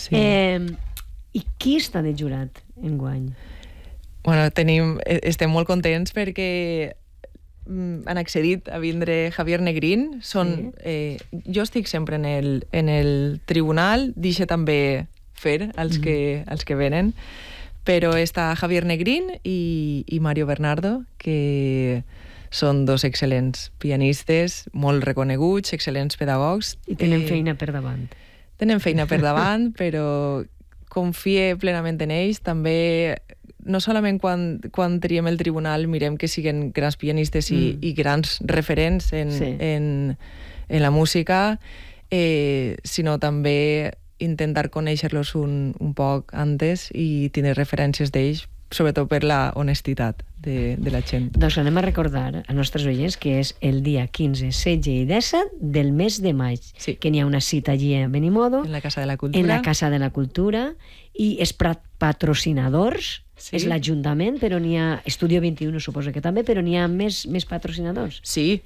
Sí. I qui està de jurat enguany? Bueno, estem molt contents perquè han accedit a vindre Javier Negrín. Jo estic sempre en el tribunal, deixo també fer els que venen, però està Javier Negrín i Mario Bernardo, que són dos excel·lents pianistes, molt reconeguts, excel·lents pedagogs. I tenen feina per davant. Tenen feina per davant, però confie plenament en ells. També, no solament quan triem el tribunal, mirem que siguen grans pianistes i grans referents en la música, sinó també intentar conèixer-los un poc antes i tenir referències d'ells, sobretot per la honestitat de la gent. Doncs anem a recordar als nostres oients que és el dia 15, 16 i 17 del mes de maig, que n'hi ha una cita allí a Benimodo, en la Casa de la Cultura. En la Casa de la Cultura, i és patrocinadors, és l'Ajuntament, però n'hi ha Estudio 21, suposo que també, però n'hi ha més patrocinadors. Sí,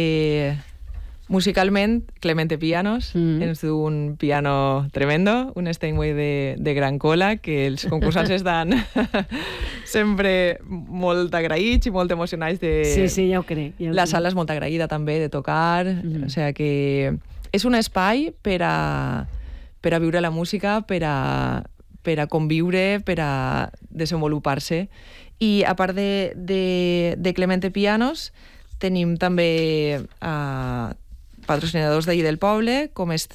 musicalment, Clemente Pianos ens du un piano tremendo, un Steinway de gran cola, que els concursants estan sempre molt agraïts i molt emocionats de... Sí, ja ho crec. La sala és molt agraïda també de tocar, o sigui que és un espai per a viure la música, per a conviure, per a desenvolupar-se. I a part de Clemente Pianos, tenim també patrocinadors d'allí del poble, com és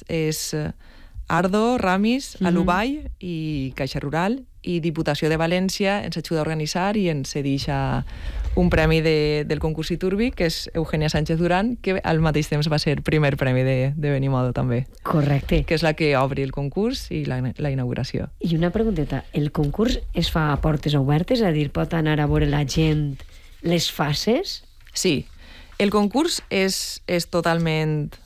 Ardo, Ramis, Alubay i Caixa Rural, i Diputació de València ens ajuda a organitzar i ens cedeix un premi del concurs Iturbi, que és Eugènia Sánchez Duran, que al mateix temps va ser primer premi de Benimodo també. Correcte. Que és la que obri el concurs i la inauguració. I una pregunteta, el concurs es fa a portes obertes? És a dir, pot anar a veure la gent les fases? Sí. El concurs és totalment